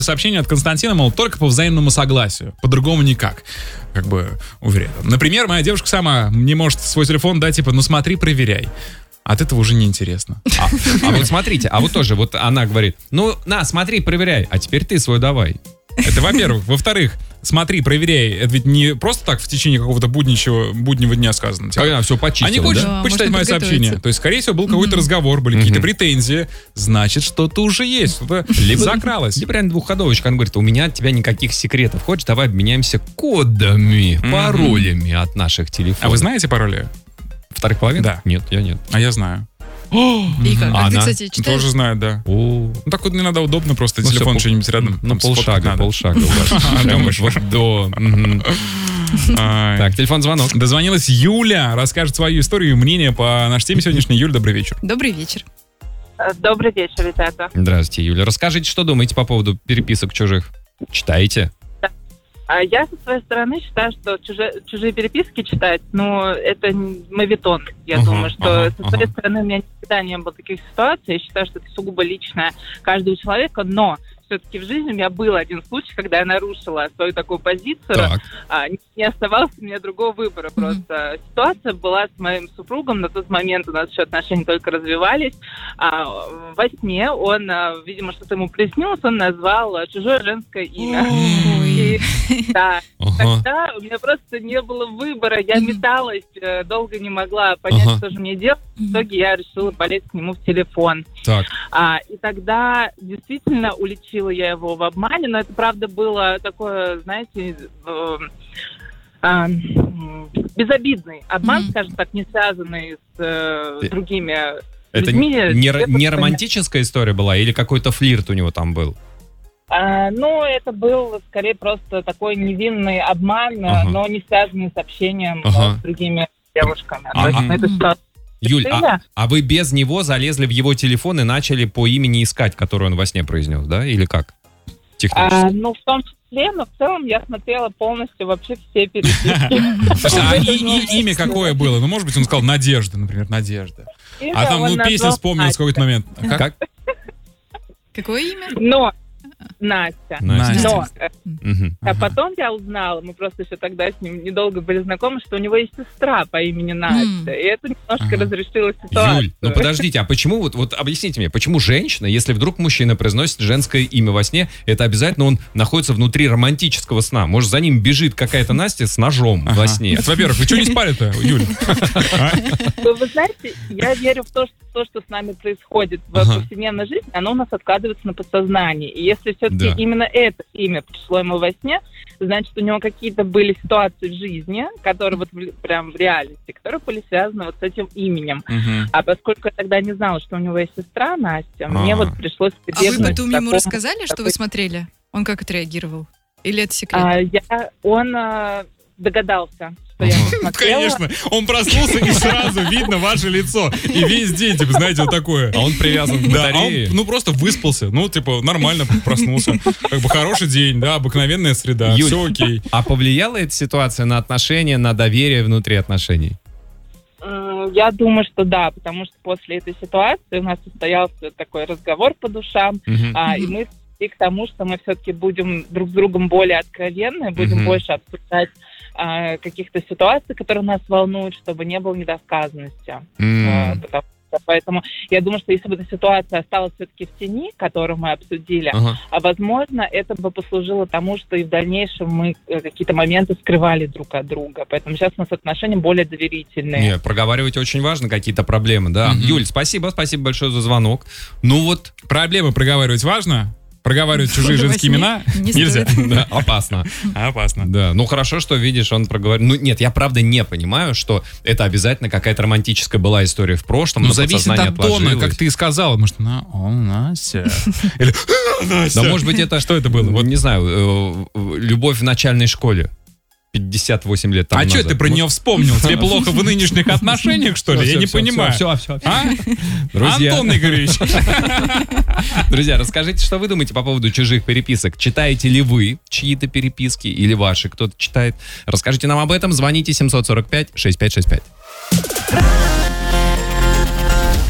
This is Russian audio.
Сообщение от Константина, мол, только по взаимному согласию. По-другому никак. Как бы уверяю. Например, моя девушка сама не может свой телефон дать, типа, ну смотри, проверяй. От этого уже неинтересно. А вот смотрите, а вот тоже, вот она говорит, ну, на, смотри, проверяй, а теперь ты свой давай. Это во-первых. Во-вторых, смотри, проверяй. Это ведь не просто так в течение какого-то буднего дня сказано. Типа, Когда она все почистила, а не хочешь да? почитать мое сообщение? То есть, скорее всего, был какой-то разговор, были какие-то претензии. Значит, что-то уже есть, что-то закралось. Либо реально двухходовочка. Она говорит, у меня от тебя никаких секретов. Хочешь, давай обменяемся кодами, паролями от наших телефонов. А вы знаете пароли? Вторых половин? Да. Нет, я нет. А я знаю. И как? А ты, кстати, читаешь? Тоже знает, да. Ну, так вот иногда удобно просто телефон что-нибудь рядом. Ну, полшага. Так, телефон-звонок. Дозвонилась Юля, расскажет свою историю и мнение по нашей теме сегодняшней. Юль, добрый вечер. Добрый вечер. Добрый вечер, ребята. Здравствуйте, Юля. Расскажите, что думаете по поводу переписок чужих? Читаете? Я со своей стороны считаю, что чужие переписки читать, ну, это моветон. Я думаю, что со своей стороны у меня никогда не было таких ситуаций. Я считаю, что это сугубо личное каждого человека, но все-таки в жизни у меня был один случай, когда я нарушила свою такую позицию. Не оставалось у меня другого выбора. Просто ситуация была с моим супругом. На тот момент у нас еще отношения только развивались. Во сне он, видимо, что-то ему приснилось, он назвал чужое женское имя. Да. Тогда у меня просто не было выбора. Я металась, долго не могла понять, что же мне делать. В итоге я решила полезть к нему в телефон. И тогда действительно уличила я его в обмане, но это, правда, было такое, знаете, безобидный обман, скажем так, не связанный с другими людьми. Это не романтическая история была или какой-то флирт у него там был? Ну, это был, скорее, просто такой невинный обман, но не связанный с общением с другими девушками. То есть, это ситуация. Юль, а вы без него залезли в его телефон и начали по имени искать, который он во сне произнес, да? Или как? Технически. Ну, в том числе, но в целом я смотрела полностью вообще все переписки. А имя какое было? Ну, может быть, он сказал Надежда, например, Надежда. А там, песня вспомнилась в какой-то момент. Как? Какое имя? Но. Настя. Но, а потом я узнала, мы просто еще тогда с ним недолго были знакомы, что у него есть сестра по имени Настя. И это немножко разрешило ситуацию. Юль, ну подождите, а почему, вот объясните мне, почему женщина, если вдруг мужчина произносит женское имя во сне, это обязательно он находится внутри романтического сна? Может, за ним бежит какая-то Настя с ножом во сне? Во-первых, вы что не спали-то, Юль? Вы знаете, я верю в то, что с нами происходит в повседневной жизни, оно у нас откладывается на подсознании. И если все-таки именно это имя пришло ему во сне, значит, у него какие-то были ситуации в жизни, которые вот прям в реальности, которые были связаны вот с этим именем. А поскольку я тогда не знала, что у него есть сестра Настя, мне вот пришлось прибегнуть. А вы потом ему рассказали, что вы смотрели? Он как отреагировал? Или это секрет? Он догадался, что я смотрела. Конечно, он проснулся и сразу видно ваше лицо. И весь день, типа, знаете, вот такое. А он привязан к батарее. Ну, просто выспался. Ну, типа, нормально проснулся. Как бы хороший день, да, обыкновенная среда. Юль, все окей. А повлияла эта ситуация на отношения, на доверие внутри отношений? Я думаю, что да, потому что после этой ситуации у нас состоялся такой разговор по душам, и мы пришли к тому, что мы все-таки будем друг с другом более откровенны, будем больше обсуждать каких-то ситуаций, которые нас волнуют, чтобы не было недосказанности. Поэтому я думаю, что если бы эта ситуация осталась все-таки в тени, которую мы обсудили, возможно, это бы послужило тому, что и в дальнейшем мы какие-то моменты скрывали друг от друга. Поэтому сейчас у нас отношения более доверительные. Нет, проговаривать очень важно какие-то проблемы, да. Юль, спасибо большое за звонок. Ну вот, проблемы проговаривать важно? Проговаривать чужие женские имена нельзя. Да, опасно. Опасно. Да, ну хорошо, что видишь, он проговорил. Ну нет, я правда не понимаю, что это обязательно какая-то романтическая была история в прошлом. Ну зависит от тона, как ты сказал. Может, Настя. Или Настя. Да, может быть, это... Что это было? Вот не знаю, любовь в начальной школе. 58 лет тому назад. Что ты про нее вспомнил? Тебе плохо в нынешних отношениях, что ли? Я не понимаю. Все. Друзья. Антон Игоревич. Друзья, расскажите, что вы думаете по поводу чужих переписок. Читаете ли вы чьи-то переписки или ваши кто-то читает? Расскажите нам об этом. Звоните 745-6565.